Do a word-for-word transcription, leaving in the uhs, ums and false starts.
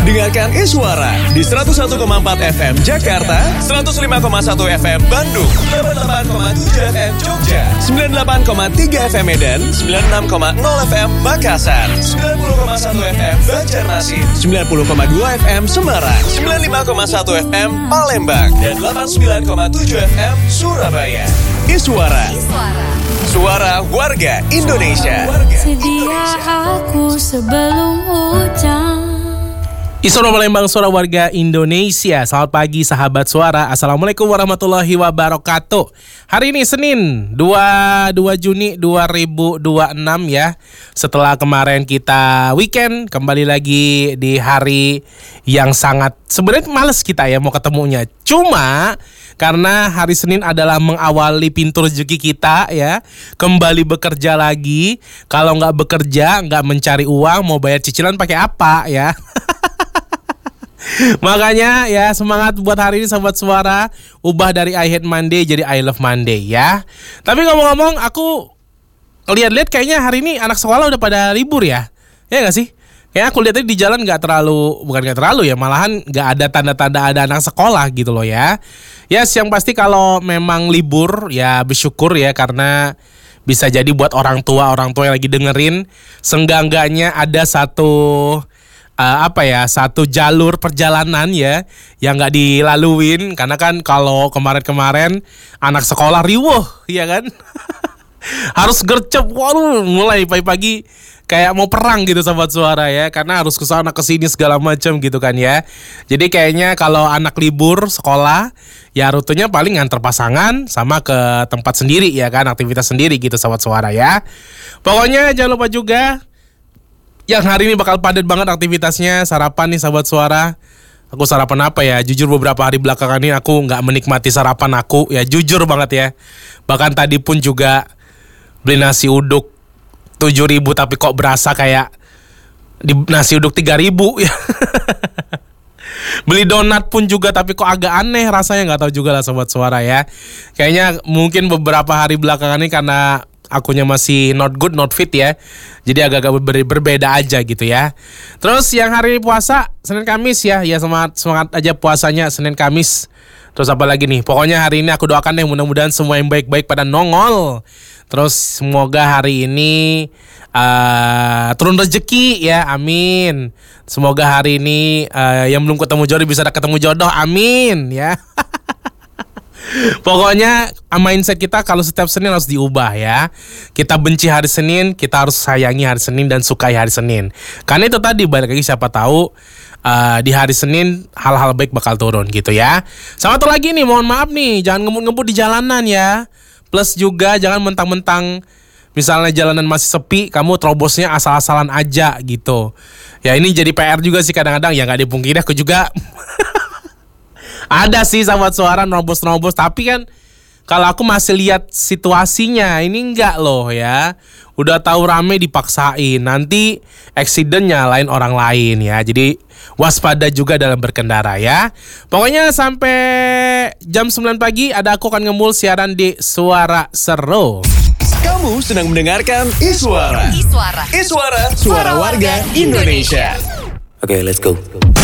Dengarkan Iswara di seratus satu koma empat F M Jakarta, seratus lima koma satu F M Bandung, delapan puluh delapan koma tujuh F M Jogja, sembilan puluh delapan koma tiga F M Medan, sembilan puluh enam koma nol F M Makassar, sembilan puluh koma satu F M Banjarmasin, sembilan puluh koma dua F M Semarang, sembilan puluh lima koma satu F M Palembang, dan delapan puluh sembilan koma tujuh F M Surabaya. Iswara, suara warga Indonesia. Sedia aku sebelum hujan. Iswara Palembang, suara warga Indonesia. Selamat pagi sahabat suara. Assalamualaikum warahmatullahi wabarakatuh. Hari ini Senin dua puluh dua Juni dua ribu dua puluh enam ya. Setelah kemarin kita weekend, kembali lagi di hari yang sangat sebenarnya males kita ya mau ketemunya. Cuma karena hari Senin adalah mengawali pintu rezeki kita ya, kembali bekerja lagi. Kalau nggak bekerja, nggak mencari uang, mau bayar cicilan pakai apa ya? Makanya ya semangat buat hari ini sahabat suara. Ubah dari I hate Monday jadi I love Monday ya. Tapi ngomong-ngomong, aku lihat-lihat kayaknya hari ini anak sekolah udah pada libur ya. Ya gak sih? Kayaknya aku lihat tadi di jalan gak terlalu, bukan gak terlalu ya, malahan gak ada tanda-tanda ada anak sekolah gitu loh ya. Ya yang pasti kalau memang libur ya bersyukur ya, karena bisa jadi buat orang tua Orang tua yang lagi dengerin, seenggak-enggaknya ada satu Uh, apa ya satu jalur perjalanan ya yang nggak dilaluin, karena kan kalau kemarin-kemarin anak sekolah riwuh ya kan. Harus gercep, waduh, mulai pagi-pagi kayak mau perang gitu sahabat suara ya, karena harus kesana kesini segala macam gitu kan ya. Jadi kayaknya kalau anak libur sekolah ya rutenya paling nganter pasangan sama ke tempat sendiri ya kan, aktivitas sendiri gitu sahabat suara ya. Pokoknya jangan lupa juga yang hari ini bakal padat banget aktivitasnya, sarapan nih sahabat suara. Aku sarapan apa ya? Jujur beberapa hari belakangan ini aku gak menikmati sarapan aku. Ya jujur banget ya. Bahkan tadi pun juga beli nasi uduk tujuh ribu, tapi kok berasa kayak di nasi uduk tiga ribu ya. Beli donat pun juga tapi kok agak aneh rasanya, gak tahu juga lah sobat suara ya. Kayaknya mungkin beberapa hari belakangan ini karena akunya masih not good, not fit ya. Jadi agak-agak ber- berbeda aja gitu ya. Terus yang hari puasa Senin Kamis ya. Ya semangat, semangat aja puasanya Senin Kamis. Terus apa lagi nih? Pokoknya hari ini aku doakan deh mudah-mudahan semua yang baik-baik pada nongol. Terus semoga hari ini uh, turun rezeki ya, amin. Semoga hari ini uh, yang belum ketemu jodoh bisa ketemu jodoh, amin ya. Pokoknya mindset kita kalau setiap Senin harus diubah ya. Kita benci hari Senin, kita harus sayangi hari Senin dan sukai hari Senin. Karena itu tadi balik lagi, siapa tahu uh, di hari Senin hal-hal baik bakal turun gitu ya. Sama satu lagi nih, mohon maaf nih, jangan ngebut-ngebut di jalanan ya. Plus juga jangan mentang-mentang misalnya jalanan masih sepi, kamu terobosnya asal-asalan aja gitu. Ya ini jadi P R juga sih kadang-kadang, ya gak dipungkiri aku juga ada sih sahabat suara nerobos-nerobos, tapi kan kalau aku masih lihat situasinya, ini enggak loh ya. Udah tahu rame dipaksain, nanti accident nyalain orang lain ya. Jadi waspada juga dalam berkendara ya. Pokoknya sampai jam sembilan pagi ada aku akan ngemul siaran di Suara Seru. Kamu sedang mendengarkan Iswara. Iswara. Iswara, suara warga Indonesia. Oke, okay, let's go.